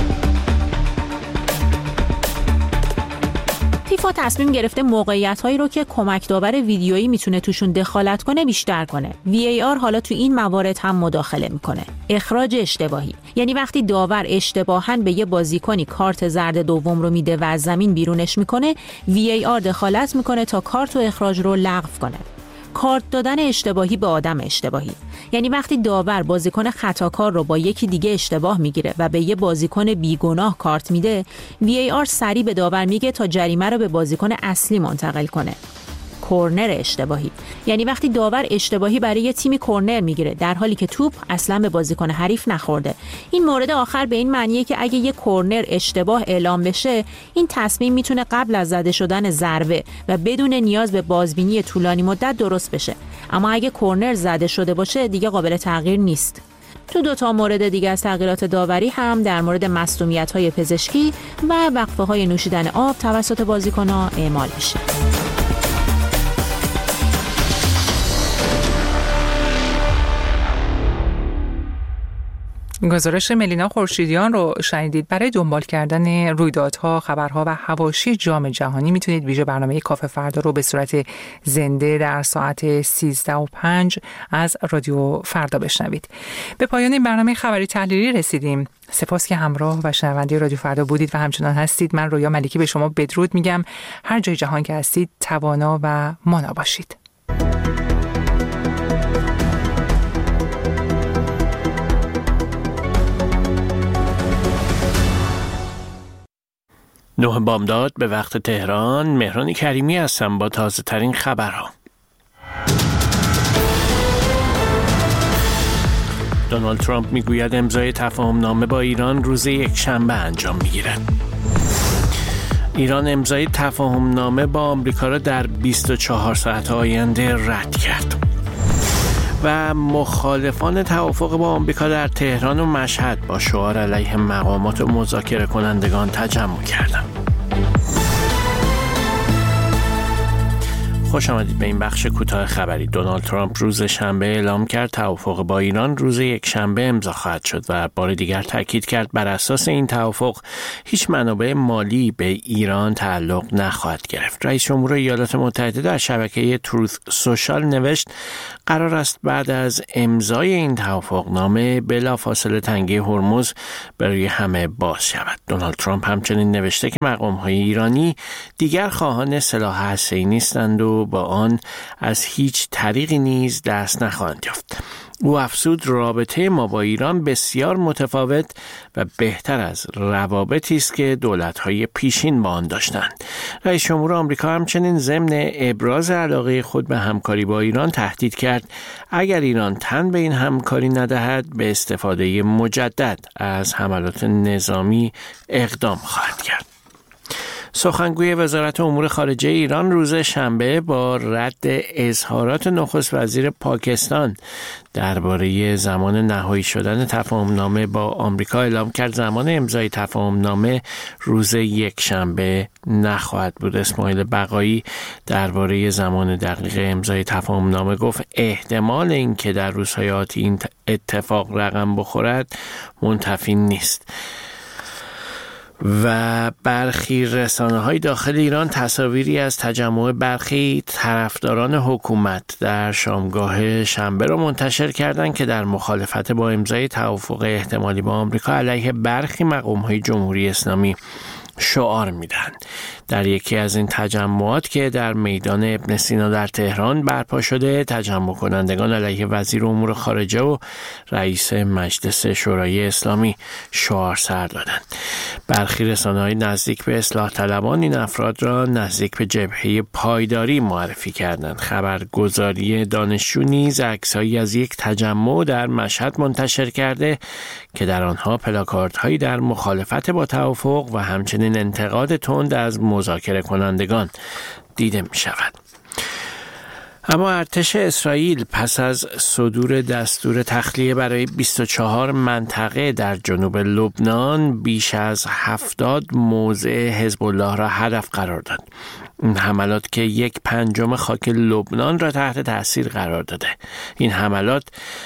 فیفا تصمیم گرفته موقعیت‌هایی رو که کمک داور ویدیویی میتونه توشون دخالت کنه بیشتر کنه. VAR حالا تو این موارد هم مداخله میکنه. اخراج اشتباهی، یعنی وقتی داور اشتباهاً به یه بازیکنی کارت زرد دوم رو میده و از زمین بیرونش میکنه، VAR دخالت میکنه تا کارت و اخراج رو لغو کنه. کارت دادن اشتباهی به آدم اشتباهی، یعنی وقتی داور بازیکن خطاکار رو با یکی دیگه اشتباه میگیره و به یه بازیکن بیگناه کارت میده، VAR سریع به داور میگه تا جریمه رو به بازیکن اصلی منتقل کنه. کورنر اشتباهی، یعنی وقتی داور اشتباهی برای یه تیمی کورنر میگیره در حالی که توپ اصلا به بازیکن حریف نخورده. این مورد آخر به این معنیه که اگه یه کورنر اشتباه اعلام بشه، این تصمیم میتونه قبل از زده شدن ضربه و بدون نیاز به بازبینی طولانی مدت درست بشه. اما اگه کورنر زده شده باشه دیگه قابل تغییر نیست. تو 2 مورد دیگه از تغییرات داوری هم در مورد مصدومیت‌های پزشکی و وقفه‌های نوشیدن آب توسط بازیکن‌ها اعمال میشه. گزارش ملینا خورشیدیان رو شنیدید. برای دنبال کردن رویدادها، خبرها و حواشی جام جهانی میتونید ویژه برنامه کافه فردا رو به صورت زنده در ساعت 13:05 از رادیو فردا بشنوید. به پایان این برنامه خبری تحلیلی رسیدیم. سپاس که همراه و شنونده رادیو فردا بودید و همچنان هستید. من رویا ملیکی به شما بدرود میگم. هر جای جهان که هستید توانا و مانا باشید. نه بامداد به وقت تهران. مهران کریمی هستم با تازه ترین خبرها. دونالد ترامپ میگوید امضای تفاهمنامه با ایران روز یکشنبه انجام میگیرد. ایران امضای تفاهمنامه با آمریکا را در 24 ساعت آینده رد کرد. و مخالفان توافق با آمریکا در تهران و مشهد با شعار علیه مقامات و مذاکره کنندگان تجمع کردند. خوش آمدید به این بخش کوتاه خبری. دونالد ترامپ روز شنبه اعلام کرد توافق با ایران روز یکشنبه امضا خواهد شد و بار دیگر تاکید کرد بر اساس این توافق هیچ منابع مالی به ایران تعلق نخواهد گرفت. رئیس جمهور ایالات متحده در شبکه تروث سوشال نوشت قرار است بعد از امضای این توافقنامه بلافاصله تنگه هرمز برای همه باز شود. دونالد ترامپ همچنین نوشته که مقام‌های ایرانی دیگر خواهان سلاح هسته‌ای نیستند و با آن از هیچ طریقی نیز دست نخواهند یافت. او افزود رابطه ما با ایران بسیار متفاوت و بهتر از روابطی است که دولت‌های پیشین با آن داشتند. رئیس جمهور آمریکا همچنین ضمن ابراز علاقه خود به همکاری با ایران تهدید کرد اگر ایران تن به این همکاری ندهد به استفاده مجدد از حملات نظامی اقدام خواهد کرد. سخنگوی وزارت امور خارجه ایران روز شنبه با رد اظهارات نخست وزیر پاکستان درباره زمان نهایی شدن تفاهمنامه با آمریکا اعلام کرد زمان امضای تفاهمنامه روز یکشنبه نخواهد بود. اسماعیل بقایی درباره زمان دقیق امضای تفاهمنامه گفت احتمال اینکه در روزهای آتی این اتفاق رقم بخورد منتفی نیست. و برخی رسانه‌های داخل ایران تصاویری از تجمع برخی طرفداران حکومت در شامگاه شنبه را منتشر کردند که در مخالفت با امضای توافق احتمالی با آمریکا علیه برخی مقام‌های جمهوری اسلامی شعار میدن. در یکی از این تجمعات که در میدان ابن سینا در تهران برپا شده تجمع کنندگان علیه وزیر امور خارجه و رئیس مجلس شورای اسلامی شعار سر دادند. برخی رسانه‌های نزدیک به اصلاح طلبان این افراد را نزدیک به جبهه پایداری معرفی کردند. خبرگزاری دانشجو نیز عکس‌هایی از یک تجمع در مشهد منتشر کرده که در آنها پلاکاردهایی در مخالفت با توافق و همچنین انتقاد تند از مذاکره کنندگان دیده می شود. اما ارتش اسرائیل پس از صدور دستور تخلیه برای 24 منطقه در جنوب لبنان بیش از 70 موضع حزب الله را هدف قرار داد. این حملات که 1/5 خاک لبنان را تحت تاثیر قرار داده. این حملات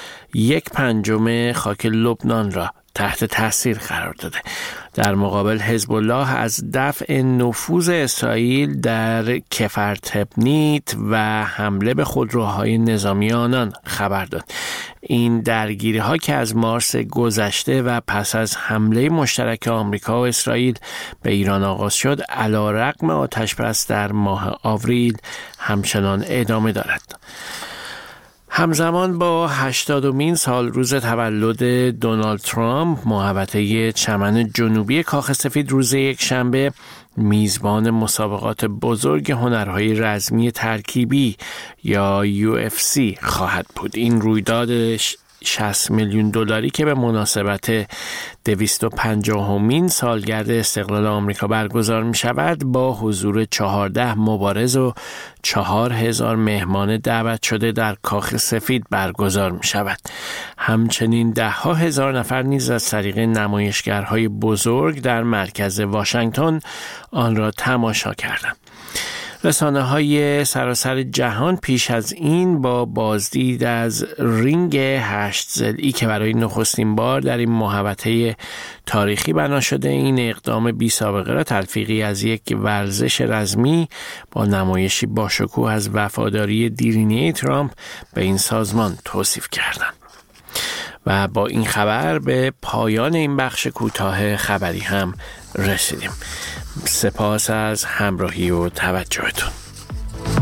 1/5 خاک لبنان را تحت تاثیر قرار داده. در مقابل حزب الله از دفع نفوذ اسرائیل در کفرتبنیت و حمله به خودروهای نظامی آنان خبر داد. این درگیری ها که از مارس گذشته و پس از حمله مشترک آمریکا و اسرائیل به ایران آغاز شد علیرغم آتش‌بس در ماه آوریل همچنان ادامه دارد. همزمان با 80مین سال روز تولد دونالد ترامپ، محوطه چمن جنوبی کاخ سفید روز یکشنبه میزبان مسابقات بزرگ هنرهای رزمی ترکیبی یا UFC خواهد بود. این رویداد 60 میلیون دلاری که به مناسبت 250مین سالگرد استقلال آمریکا برگزار می شود با حضور 14 مبارز و 4000 مهمان دعوت شده در کاخ سفید برگزار می شود. همچنین 10,000 نفر نیز از طریق نمایشگرهای بزرگ در مرکز واشنگتن آن را تماشا کردند. رسانه‌های سراسر جهان پیش از این با بازدید از رینگ 8 ضلعی که برای نخستین بار در این محوطه تاریخی بنا شده، این اقدام بی سابقه را تلفیقی از یک ورزش رزمی با نمایشی باشکوه از وفاداری دیرینه ترامپ به این سازمان توصیف کردند. و با این خبر به پایان این بخش کوتاه خبری هم رسیدیم. سپاس از همراهی و توجهتون.